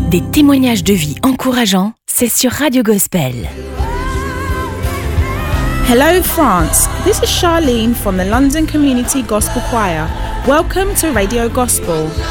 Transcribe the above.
Des témoignages de vie encourageants, c'est sur Radio Gospel. Hello France, this is Charlene from the London Community Gospel Choir. Welcome to Radio Gospel,